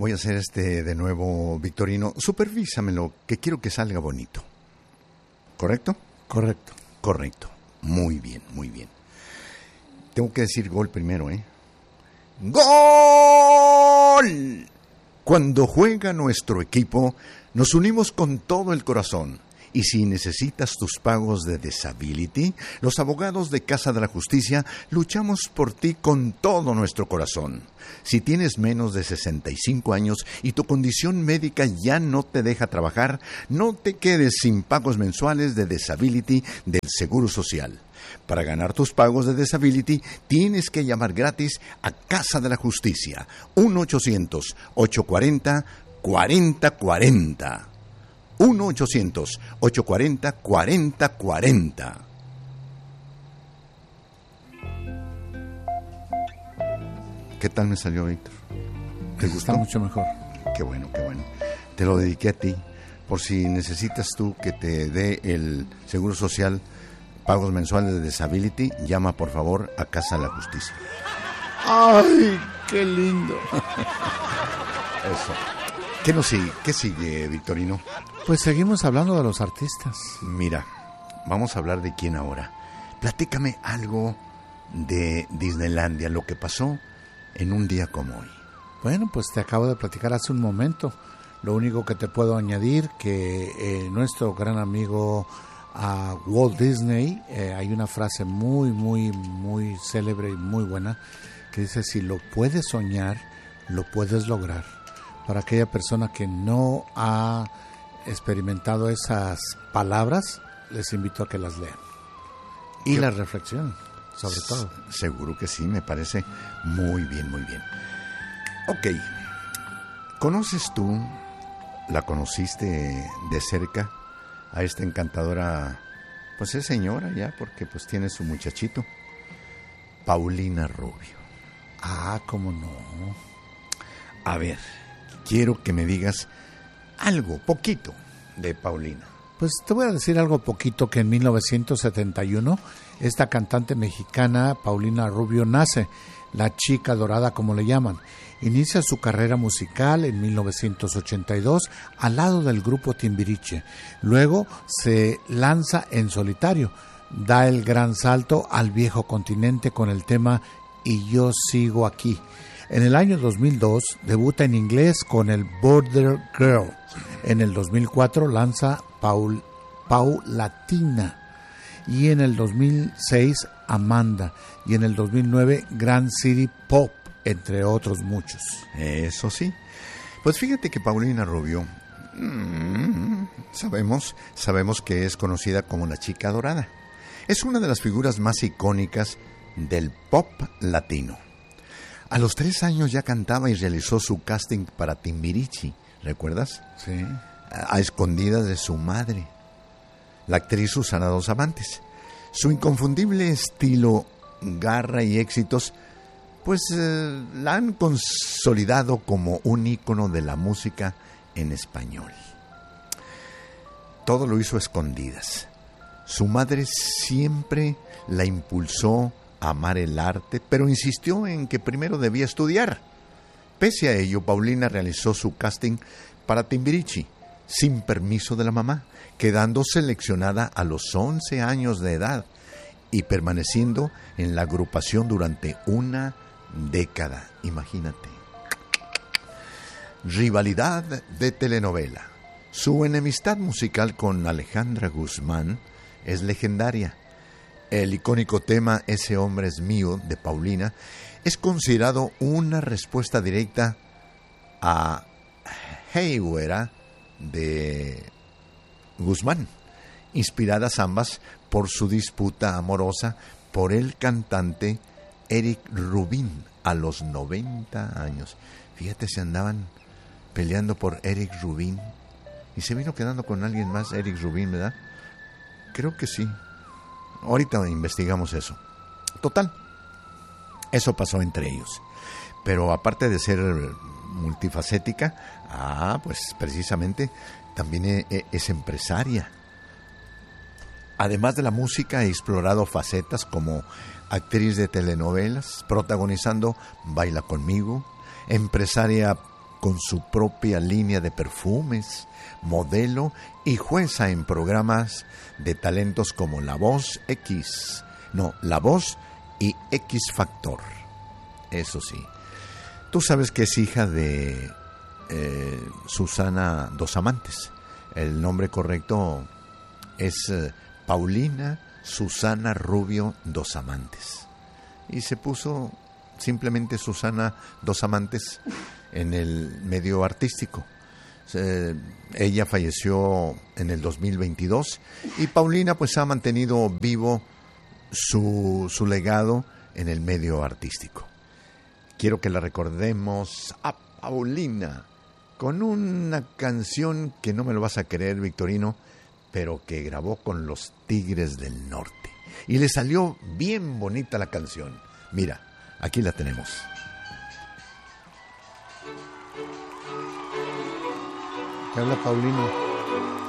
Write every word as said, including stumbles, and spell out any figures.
voy a hacer este de nuevo, Victorino. Supervísamelo, que quiero que salga bonito. ¿Correcto? Correcto. Correcto. Muy bien, muy bien. Tengo que decir gol primero, ¿eh? ¡Gol! Cuando juega nuestro equipo, nos unimos con todo el corazón. Y si necesitas tus pagos de disability, los abogados de Casa de la Justicia luchamos por ti con todo nuestro corazón. Si tienes menos de sesenta y cinco años y tu condición médica ya no te deja trabajar, no te quedes sin pagos mensuales de disability del Seguro Social. Para ganar tus pagos de disability, tienes que llamar gratis a Casa de la Justicia. uno ochocientos, ochocientos cuarenta, cuarenta cuarenta. uno ochocientos, ochocientos cuarenta, cuarenta cuarenta. ¿Qué tal me salió, Víctor? ¿Te gustó? Está mucho mejor. Qué bueno, qué bueno. Te lo dediqué a ti, por si necesitas tú que te dé el Seguro Social pagos mensuales de disability, llama por favor a Casa de la Justicia. ¡Ay, qué lindo! Eso. ¿Qué nos sigue? ¿Qué sigue, Victorino? Pues seguimos hablando de los artistas. Mira, vamos a hablar de quién ahora. Platícame algo de Disneylandia, lo que pasó en un día como hoy. Bueno, pues te acabo de platicar hace un momento. Lo único que te puedo añadir que eh, nuestro gran amigo a Walt Disney, eh, hay una frase muy, muy, muy célebre y muy buena que dice: si lo puedes soñar, lo puedes lograr. Para aquella persona que no ha experimentado esas palabras, les invito a que las lean y ¿Qué? las reflexionen, sobre todo. Seguro que sí, me parece muy bien, muy bien. Ok, ¿conoces tú, la conociste de cerca, a esta encantadora, pues es señora ya, porque pues tiene su muchachito, Paulina Rubio? Ah, cómo no. A ver, quiero que me digas algo, poquito, de Paulina. Pues te voy a decir algo poquito, que en mil novecientos setenta y uno esta cantante mexicana, Paulina Rubio, nace, la chica dorada como le llaman. Inicia su carrera musical en mil novecientos ochenta y dos al lado del grupo Timbiriche. Luego se lanza en solitario, da el gran salto al viejo continente con el tema Y yo sigo aquí. En el año dos mil dos debuta en inglés con el Border Girl. En el dos mil cuatro lanza Paul, Paulatina. Y en el dos mil seis Amanda. Y en el dos mil nueve Grand City Pop, entre otros muchos. Eso sí. Pues fíjate que Paulina Rubio, mmm, sabemos, sabemos que es conocida como la chica dorada. Es una de las figuras más icónicas del pop latino. A los tres años ya cantaba y realizó su casting para Timbiriche, ¿recuerdas? Sí. A escondidas de su madre, la actriz Susana Dos Amantes. Su inconfundible estilo, garra y éxitos, pues eh, la han consolidado como un ícono de la música en español. Todo lo hizo a escondidas. Su madre siempre la impulsó a amar el arte, pero insistió en que primero debía estudiar. Pese a ello, Paulina realizó su casting para Timbiriche, sin permiso de la mamá, quedando seleccionada a los once años de edad y permaneciendo en la agrupación durante una década. Imagínate. Rivalidad de telenovela. Su enemistad musical con Alejandra Guzmán es legendaria. El icónico tema Ese hombre es mío, de Paulina, es considerado una respuesta directa a Hey Güera, de Guzmán, inspiradas ambas por su disputa amorosa por el cantante Eric Rubin a los noventa años. Fíjate, se andaban peleando por Eric Rubin y se vino quedando con alguien más, Eric Rubin, ¿verdad? Creo que sí. Ahorita investigamos eso. Total, eso pasó entre ellos. Pero aparte de ser multifacética, ah, pues precisamente también es empresaria. Además de la música, ha explorado facetas como actriz de telenovelas, protagonizando Baila Conmigo, empresaria con su propia línea de perfumes, modelo y jueza en programas de talentos como La Voz X, no, La Voz y X Factor. Eso sí. Tú sabes que es hija de eh, Susana Dos Amantes. El nombre correcto es eh, Paulina Susana Rubio Dos Amantes. Y se puso simplemente Susana Dos Amantes en el medio artístico. Eh, ella falleció en el dos mil veintidós y Paulina pues ha mantenido vivo su, su legado en el medio artístico. Quiero que la recordemos a Paulina con una canción que no me lo vas a creer, Victorino, pero que grabó con los Tigres del Norte. Y le salió bien bonita la canción. Mira, aquí la tenemos. ¿Qué habla Paulina?